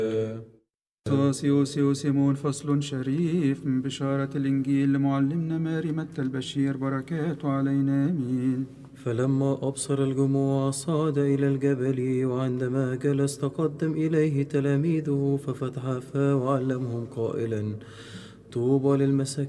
سيمون فصل شريف من بشارة الإنجيل لمعلمنا ماري متى البشير، بركاته علينا آمين. فلما أبصر الجموع صعد إلى الجبل، وعندما جلس تقدم إليه تلاميذه ففتح فاه وعلمهم قائلا: طوبى للمساكين